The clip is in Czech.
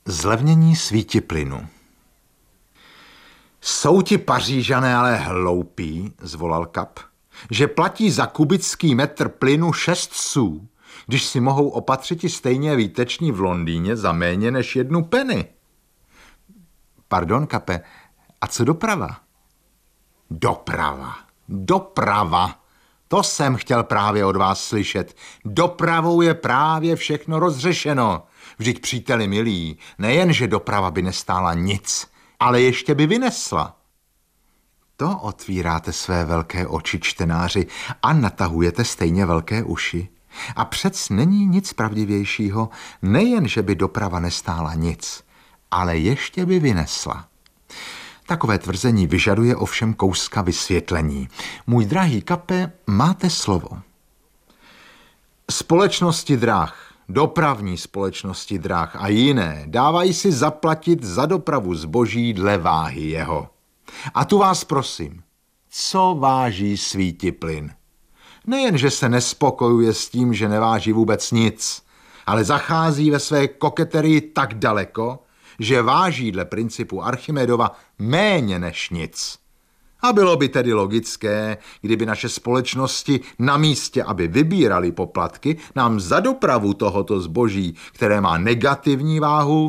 Zlevnění svítiplynu. Jsou ti Pařížané ale hloupí, zvolal Kap, že platí za kubický metr plynu 6 sů, když si mohou opatřiti stejně výteční v Londýně za méně než 1 penny. Pardon, Kape, a co doprava? Doprava. To jsem chtěl právě od vás slyšet. Dopravou je právě všechno rozřešeno. Vždyť, příteli milí, nejen, že doprava by nestála nic, ale ještě by vynesla. To otvíráte své velké oči, čtenáři, a natahujete stejně velké uši. A přec není nic pravdivějšího, nejen, že by doprava nestála nic, ale ještě by vynesla. Takové tvrzení vyžaduje ovšem kouska vysvětlení. Můj drahý Kape, máte slovo. Společnosti drah, dopravní společnosti drah a jiné dávají si zaplatit za dopravu zboží dle váhy jeho. A tu vás prosím, co váží svítiplyn? Nejen, že se nespokojuje s tím, že neváží vůbec nic, ale zachází ve své koketerii tak daleko, že váží dle principu Archimedova méně než nic. A bylo by tedy logické, kdyby naše společnosti na místě, aby vybírali poplatky, nám za dopravu tohoto zboží, které má negativní váhu,